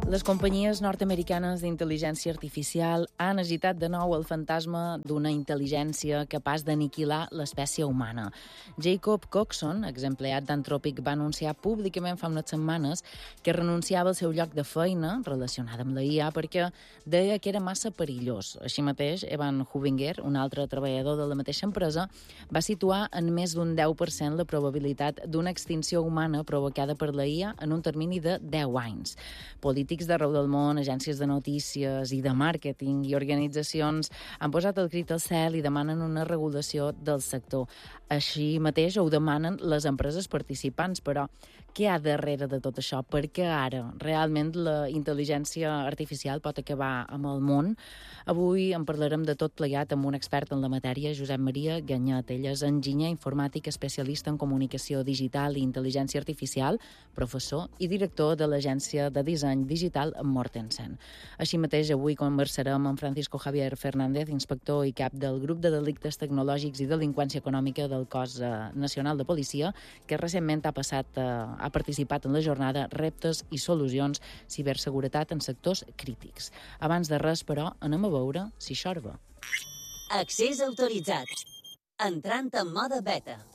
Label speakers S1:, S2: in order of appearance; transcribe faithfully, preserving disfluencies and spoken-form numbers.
S1: Les companyies nord-americanes d'intel·ligència artificial han agitat de nou el fantasma d'una intel·ligència capaç d'aniquilar l'espècie humana. Jacob Coxon, exempleat d'Anthropic, va anunciar públicament fa unes setmanes que renunciava al seu lloc de feina relacionada amb la I A perquè deia que era massa perillós. Així mateix, Evan Hubinger, un altre treballador de la mateixa empresa, va situar en més d'un deu per cent la probabilitat d'una extinció humana provocada per la I A en un termini de deu anys. Polítics d'arreu del món, agències de notícies i de màrqueting i organitzacions han posat el crit al cel i demanen una regulació del sector. Així mateix ho demanen les empreses participants, però què hi ha darrere de tot això? Per què ara realment la intel·ligència artificial pot acabar amb el món? Avui en parlarem de tot plegat amb un expert en la matèria, Josep Maria Ganyet. Ell és enginyer informàtic especialista en comunicació digital i intel·ligència artificial, professor i director de l'agència de disseny digital Mortensen. Així mateix, avui conversarem amb Francisco Javier Fernández, inspector i cap del grup de delictes tecnològics i delinqüència econòmica del Cos Nacional de Policia, que recentment ha passat, eh, ha participat en la jornada Reptes i solucions ciberseguretat en sectors crítics. Abans de res, però, anem a veure si xorba.
S2: Accés autoritzat. Entrant en mode beta.